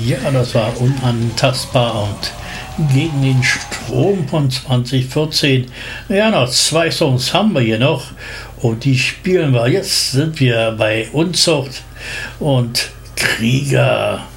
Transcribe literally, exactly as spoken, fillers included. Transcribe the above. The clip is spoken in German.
Ja, das war unantastbar und gegen den Strom von zwanzig vierzehn. Ja, noch zwei Songs haben wir hier noch und die spielen wir. Jetzt sind wir bei Unzucht und Krieger.